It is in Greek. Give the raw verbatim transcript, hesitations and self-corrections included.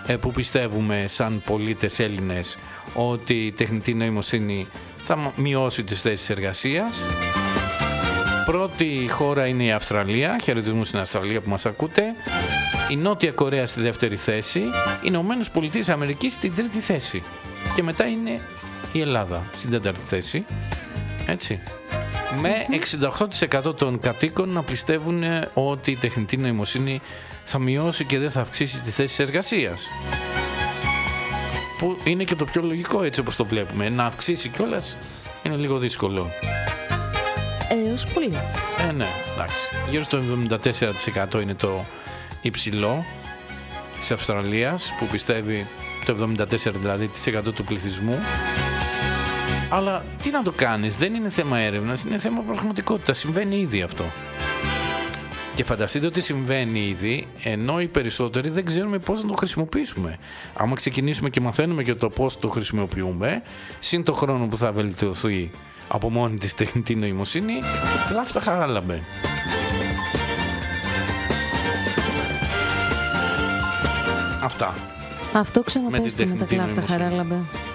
που πιστεύουμε σαν πολίτες Έλληνες ότι η τεχνητή νοημοσύνη θα μειώσει τις θέσεις εργασίας. Πρώτη χώρα είναι η Αυστραλία, χαιρετισμού στην Αυστραλία που μας ακούτε. Η Νότια Κορέα στη δεύτερη θέση, οι Ηνωμένες Πολιτείες Αμερικής στην τρίτη θέση. Και μετά είναι η Ελλάδα στην τέταρτη θέση. Έτσι. Με εξήντα οκτώ τοις εκατό των κατοίκων να πιστεύουν ότι η τεχνητή νοημοσύνη θα μειώσει και δεν θα αυξήσει τη θέση εργασίας. Που είναι και το πιο λογικό έτσι όπως το βλέπουμε. Να αυξήσει κιόλας είναι λίγο δύσκολο. Έως πολύ. Ε, ναι, εντάξει. Γύρω στο εβδομήντα τέσσερα τοις εκατό είναι το υψηλό της Αυστραλίας, που πιστεύει το εβδομήντα τέσσερα δηλαδή τοις εκατό του πληθυσμού. Αλλά τι να το κάνεις, δεν είναι θέμα έρευνας, είναι θέμα πραγματικότητα. Συμβαίνει ήδη αυτό. Και φανταστείτε ότι συμβαίνει ήδη, ενώ οι περισσότεροι δεν ξέρουμε πώς να το χρησιμοποιήσουμε. Άμα ξεκινήσουμε και μαθαίνουμε και το πώς το χρησιμοποιούμε, συν το χρόνο που θα βελτιωθεί από μόνη της τεχνητή νοημοσύνη, λάφτα χαράλαμπε. Αυτά. Αυτό ξαναπέστε με τα κλάφτα χαράλαμπε.